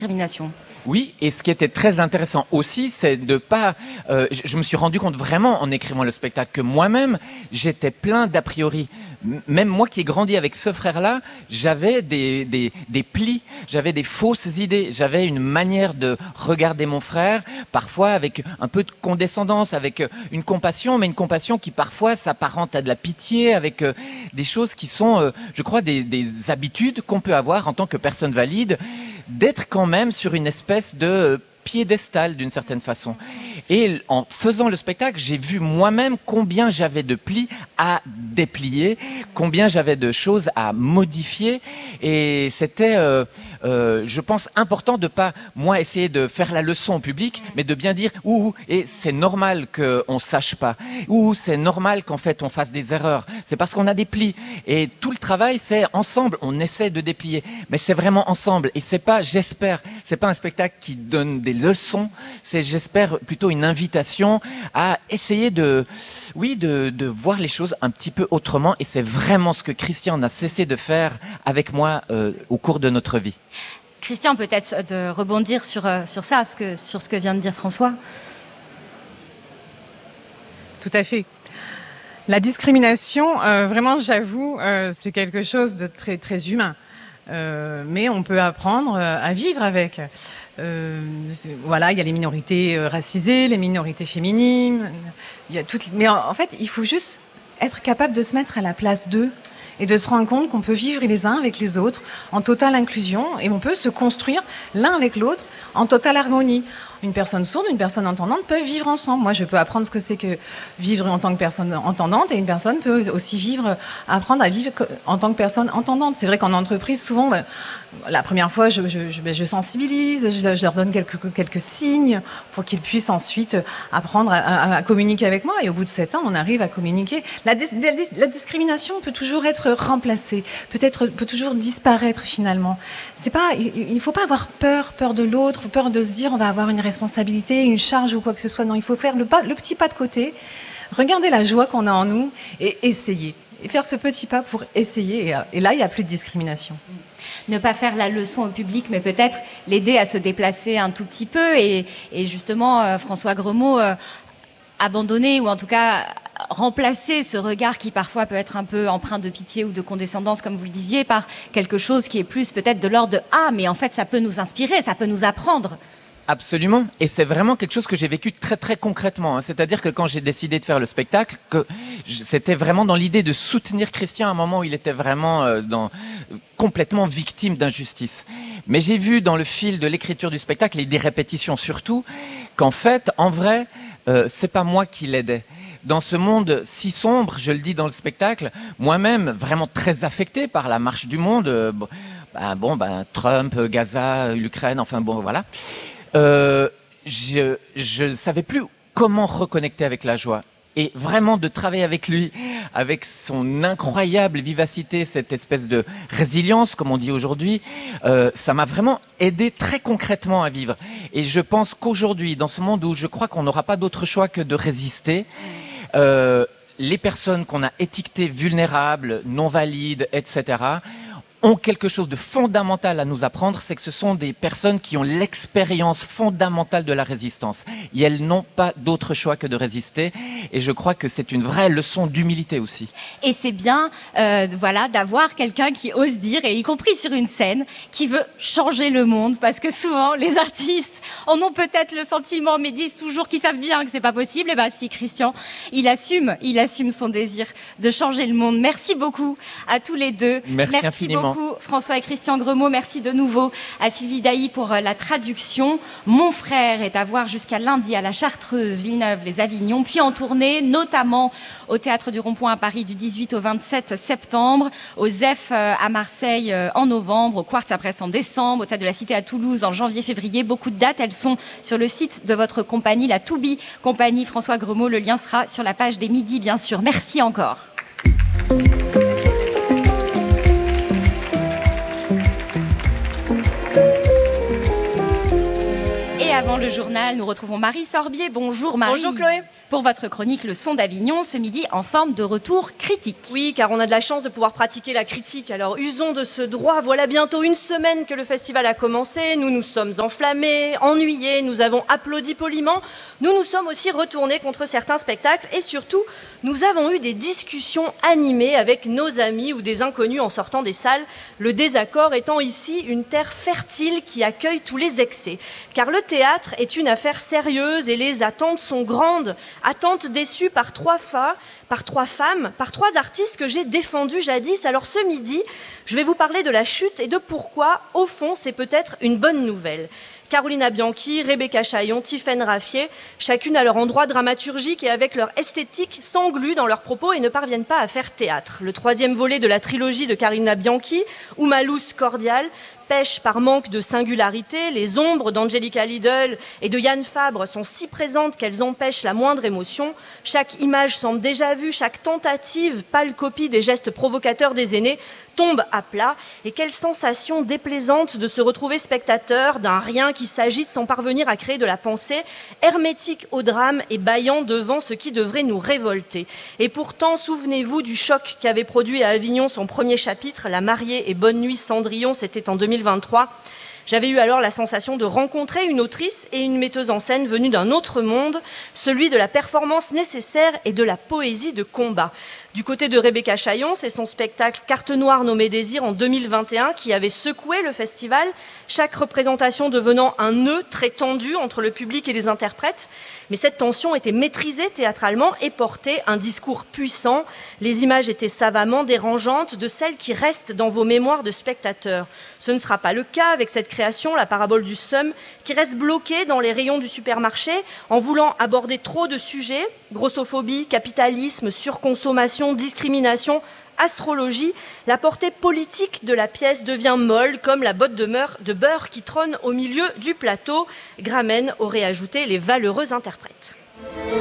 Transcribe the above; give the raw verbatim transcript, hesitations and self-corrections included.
discrimination. Oui, et ce qui était très intéressant aussi, c'est de pas... Euh, je, je me suis rendu compte vraiment en écrivant le spectacle que moi-même, j'étais plein d'a priori. M- Même moi qui ai grandi avec ce frère-là, j'avais des, des, des plis, j'avais des fausses idées, j'avais une manière de regarder mon frère, parfois avec un peu de condescendance, avec une compassion, mais une compassion qui parfois s'apparente à de la pitié, avec euh, des choses qui sont, euh, je crois, des, des habitudes qu'on peut avoir en tant que personne valide, d'être quand même sur une espèce de piédestal d'une certaine façon. Et en faisant le spectacle, j'ai vu moi-même combien j'avais de plis à déplier, combien j'avais de choses à modifier. Et c'était, euh, euh, je pense, important de pas, moi, essayer de faire la leçon au public, mais de bien dire, ouh, et c'est normal qu'on sache pas. Ouh, c'est normal qu'en fait, on fasse des erreurs. C'est parce qu'on a des plis. Et tout le travail, c'est ensemble, on essaie de déplier. Mais c'est vraiment ensemble. Et c'est pas, j'espère, c'est pas un spectacle qui donne des leçons, c'est, j'espère, plutôt une invitation à essayer de, oui, de, de voir les choses un petit peu autrement. Et c'est vraiment ce que Christian n'a cessé de faire avec moi euh, au cours de notre vie. Christian, peut-être de rebondir sur, euh, sur ça, ce que, sur ce que vient de dire François. Tout à fait. La discrimination, euh, vraiment, j'avoue, euh, c'est quelque chose de très, très humain. Euh, mais on peut apprendre à vivre avec. Euh, voilà, il y a les minorités racisées, les minorités féminines. Il y a toutes... Mais en, en fait, il faut juste être capable de se mettre à la place d'eux et de se rendre compte qu'on peut vivre les uns avec les autres en totale inclusion et on peut se construire l'un avec l'autre en totale harmonie. Une personne sourde, une personne entendante peuvent vivre ensemble. Moi, je peux apprendre ce que c'est que vivre en tant que personne entendante et une personne peut aussi vivre, apprendre à vivre en tant que personne entendante. C'est vrai qu'en entreprise, souvent, ben, la première fois, je, je, je, je sensibilise, je, je leur donne quelques, quelques signes pour qu'ils puissent ensuite apprendre à, à, à communiquer avec moi. Et au bout de sept ans, on arrive à communiquer. La, dis, la, la discrimination peut toujours être remplacée, peut-être peut toujours disparaître finalement. C'est pas, il ne faut pas avoir peur, peur de l'autre, peur de se dire on va avoir une responsabilité, une charge ou quoi que ce soit. Non, il faut faire le, pas, le petit pas de côté, regarder la joie qu'on a en nous et essayer. Et faire ce petit pas pour essayer. Et, et là, il n'y a plus de discrimination. Ne pas faire la leçon au public, mais peut-être l'aider à se déplacer un tout petit peu. Et, et justement, euh, François Gremaud, euh, abandonner ou en tout cas remplacer ce regard qui parfois peut être un peu empreint de pitié ou de condescendance, comme vous le disiez, par quelque chose qui est plus peut-être de l'ordre de « Ah, mais en fait, ça peut nous inspirer, ça peut nous apprendre ». Absolument, et c'est vraiment quelque chose que j'ai vécu très très concrètement. Hein. C'est-à-dire que quand j'ai décidé de faire le spectacle, que c'était vraiment dans l'idée de soutenir Christian à un moment où il était vraiment euh, dans, complètement victime d'injustice. Mais j'ai vu dans le fil de l'écriture du spectacle, et des répétitions surtout, qu'en fait, en vrai, euh, c'est pas moi qui l'aidais. Dans ce monde si sombre, je le dis dans le spectacle, moi-même vraiment très affecté par la marche du monde, euh, bah, bon, bah, Trump, Gaza, l'Ukraine, enfin bon, voilà. Euh, je ne savais plus comment reconnecter avec la joie. Et vraiment de travailler avec lui, avec son incroyable vivacité, cette espèce de résilience, comme on dit aujourd'hui, euh, ça m'a vraiment aidé très concrètement à vivre. Et je pense qu'aujourd'hui, dans ce monde où je crois qu'on n'aura pas d'autre choix que de résister, euh, les personnes qu'on a étiquetées vulnérables, non valides, et cetera, ont quelque chose de fondamental à nous apprendre, c'est que ce sont des personnes qui ont l'expérience fondamentale de la résistance. Et elles n'ont pas d'autre choix que de résister. Et je crois que c'est une vraie leçon d'humilité aussi. Et c'est bien euh, voilà, d'avoir quelqu'un qui ose dire, et y compris sur une scène, qui veut changer le monde. Parce que souvent, les artistes en ont peut-être le sentiment, mais disent toujours qu'ils savent bien que c'est pas possible. Et bien si, Christian, il assume, il assume son désir de changer le monde. Merci beaucoup à tous les deux. Merci, Merci infiniment. Beaucoup, François et Christian Gremaud. Merci de nouveau à Sylvie Dailly pour la traduction. Mon frère est à voir jusqu'à lundi à la Chartreuse, Villeneuve, les Avignons, puis en tournée, notamment au Théâtre du Rond-Point à Paris du dix-huit au vingt-sept septembre, au Zef à Marseille en novembre, au Quartz à Brest en décembre, au Théâtre de la Cité à Toulouse en janvier-février. Beaucoup de dates, elles sont sur le site de votre compagnie, la To Be Compagnie François Gremaud. Le lien sera sur la page des Midis, bien sûr. Merci encore. Avant le journal, nous retrouvons Marie Sorbier. Bonjour Marie. Bonjour Chloé. pour votre chronique Le Son d'Avignon, ce midi en forme de retour critique. Oui, car on a de la chance de pouvoir pratiquer la critique, alors usons de ce droit. Voilà bientôt une semaine que le festival a commencé, nous nous sommes enflammés, ennuyés, nous avons applaudi poliment, nous nous sommes aussi retournés contre certains spectacles et surtout, nous avons eu des discussions animées avec nos amis ou des inconnus en sortant des salles, le désaccord étant ici une terre fertile qui accueille tous les excès. Car le théâtre est une affaire sérieuse et les attentes sont grandes. Attentes déçues par trois fois, par trois femmes, par trois artistes que j'ai défendus jadis. Alors ce midi, je vais vous parler de la chute et de pourquoi, au fond, c'est peut-être une bonne nouvelle. Carolina Bianchi, Rebecca Chaillon, Tiffaine Raffier, chacune à leur endroit dramaturgique et avec leur esthétique, s'engluent dans leurs propos et ne parviennent pas à faire théâtre. Le troisième volet de la trilogie de Carolina Bianchi, Oumalous cordial, pêche par manque de singularité. Les ombres d'Angelica Lidl et de Yann Fabre sont si présentes qu'elles empêchent la moindre émotion. Chaque image semble déjà vue, chaque tentative, pâle copie des gestes provocateurs des aînés, tombe à plat. Et quelle sensation déplaisante de se retrouver spectateur d'un rien qui s'agite sans parvenir à créer de la pensée, hermétique au drame et bâillant devant ce qui devrait nous révolter. Et pourtant, souvenez-vous du choc qu'avait produit à Avignon son premier chapitre, La mariée et Bonne nuit Cendrillon, c'était en deux mille vingt-trois. J'avais eu alors la sensation de rencontrer une autrice et une metteuse en scène venue d'un autre monde, celui de la performance nécessaire et de la poésie de combat. Du côté de Rebecca Chaillon, c'est son spectacle Carte noire nommé Désir en deux mille vingt et un qui avait secoué le festival, chaque représentation devenant un nœud très tendu entre le public et les interprètes. Mais cette tension était maîtrisée théâtralement et portait un discours puissant. Les images étaient savamment dérangeantes, de celles qui restent dans vos mémoires de spectateurs. Ce ne sera pas le cas avec cette création, la parabole du Somme, qui reste bloquée dans les rayons du supermarché en voulant aborder trop de sujets, grossophobie, capitalisme, surconsommation, discrimination, astrologie. La portée politique de la pièce devient molle, comme la botte de beurre qui trône au milieu du plateau. Gramen aurait ajouté les valeureux interprètes.